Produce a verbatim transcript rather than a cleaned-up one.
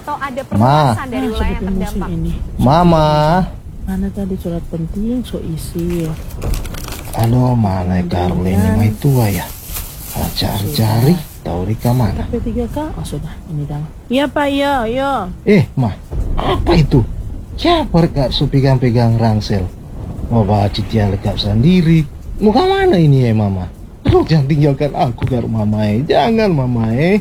atau ada perluasan dari Ah, wilayah yang seperti musim terdampak? ini. Mama. Mana tadi surat penting so isi. Aduh, mana Caroline mai tua ya? Ah, cari-cari, tahu di mana? P tiga K, oh sudah, ini dah. Iya Pak, iya, iya. Eh, mah, apa itu? Siapa rekap so pegang-pegang rangsel? Mau bawa citian lekap sendiri. Mau ke mana ini ya, Mama? Aduh, jangan tinggalkan aku, karo Mama eh. Jangan, Mama eh.